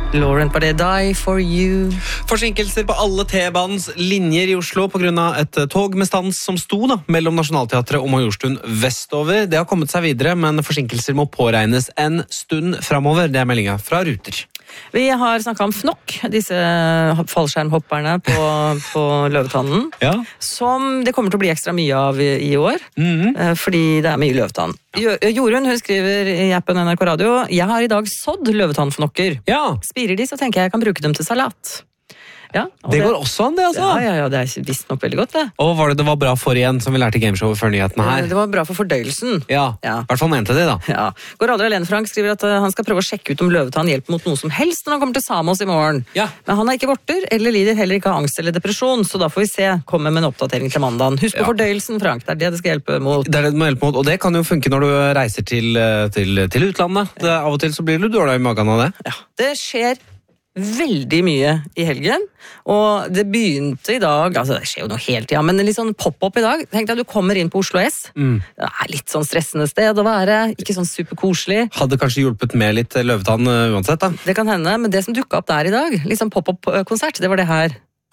Lauren på det, Die for you. Forsinkelser på alle T-banens linjer i Oslo på grunn av et tog med stans som sto mellom Nationaltheatret og Majorstuen vestover. Det har kommet seg videre, men forsinkelser må påregnes en stund fremover. Det er meldingen fra Ruter. Vi har snakket om FNOK, disse fallskjermhopperne på Løvetannen, som det kommer til å bli ekstra mye av i år, fordi det er mye løvetann. Jorunn, hun skriver i appen NRK Radio, jeg har i dag sådd løvetannfnokker. Spirer de, så tenker jeg kan bruke dem til salat. Ja, det går også an, det altså? Ja, det er visst nok veldig godt, det. Og hva var det var bra for igjen, som vi lærte i gameshowet før nyhetene her? Det var bra for fordøyelsen. Ja, i hvert fall mente de da. Ja. Går aldri alene, Frank skriver at han skal prøve å sjekke ut om løvetann hjelper mot noe som helst når han kommer til Samos i morgen. Men han har ikke vorter, eller lider heller ikke av angst eller depresjon, så da får vi se, komme med en oppdatering til mandagen. Husk på fordøyelsen, Frank, det er det det skal hjelpe mot. Det er det det må hjelpe mot, og det kan jo funke når du reiser til utlandet. Av og til så blir du dårlig i magen av det. Ja, det skjer veldig mye i helgen, og det begynte i dag, altså det skjer jo noe helt men litt sånn pop-up i dag. Tenk deg at du kommer inn på Oslo S, det er litt sånn stressende sted å være, ikke sånn superkoselig. Hadde kanskje hjulpet med litt løvetann uansett da? Det kan hende, men det som dukket opp der i dag, litt sånn pop-up-konsert, det var det her.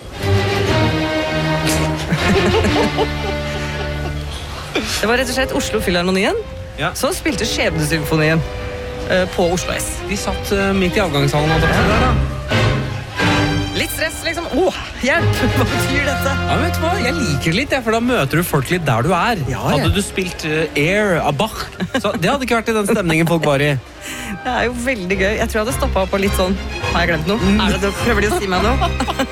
Det var rett og slett Oslo Filharmonien, som spilte Skjebnesymfonien på Oslo S. De satt midt i avgangshallen der da. Litt stress, liksom. Hjelp! Hva betyr dette? Ja, vet du hva? Jeg liker det litt, for da møter du folk litt der du er. Hadde du spilt Air av Bach, så det hadde ikke vært i den stemningen folk var i. Det er jo veldig gøy. Jeg tror jeg hadde stoppet opp og litt sånn, har jeg glemt noe? Prøver de å si meg noe?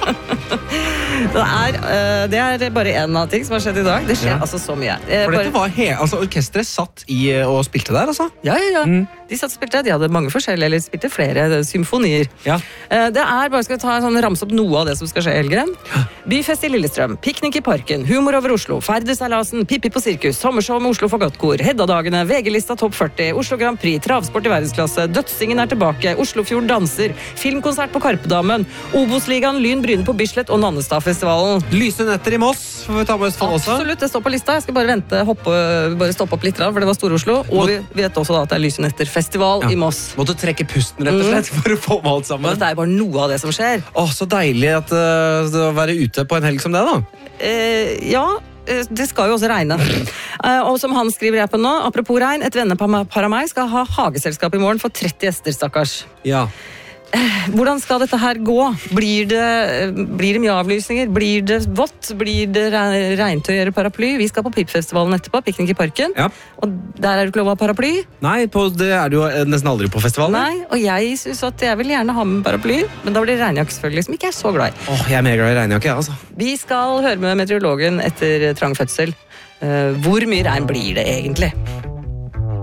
Det er bare en av ting som har skjedd i dag. Det skjer altså så mye. For dette var orkestret satt i og spilte der, altså? Ja. De satt og spilte, de hadde mange forskjellige, eller spilte flere symfonier. Det er, bare skal ta sånn, ramse opp noe av det som skal skje i helgen. Byfest i Lillestrøm, piknik i parken, humor over Oslo, Ferdeseilasen, Pippi på sirkus, sommershow med Oslo Fagottkor, Hedda-dagene, VG-lista Topp 40, Oslo Grand Prix, travsport i verdensklasse, Dødsingen er tilbake, Oslofjord danser, filmkonsert på Karpedamen, Obos-ligaen, Lyn Bryne på Bislett og Nannestad-festivalen. Lyse netter i Moss, får vi ta med Østfold også? Absolutt, det står på lista. Jeg skal bare stoppe opp litt, for det var Stor-Oslo, og vi vet også da at det er Lyse netter-festival i Moss. Måtte trekke pusten rett og slett for å få med alt sammen. Det er bare noe av det som skjer. Så deilig å være ute på en helg som det da. Det skal jo også regne. Og som han skriver i appen nå, apropos regn, et vennepar av meg skal ha hageselskap i morgen for 30 gjester, stakkars. Hvordan skal dette her gå? Blir det mye avlysninger? Blir det vått? Blir det regntøy eller paraply? Vi skal på Pipfestivalen etterpå, piknik i parken. Og der er det ikke lov å ha paraply. Nei, det er det jo nesten aldri på festivalen. Nei, og jeg synes at jeg vil gjerne ha med paraply, men da blir det regnjakke selvfølgelig, som ikke er så glad i. Jeg er mer glad i regnjakke, altså. Vi skal høre med meteorologen etter trang fødsel. Hvor mye regn blir det egentlig?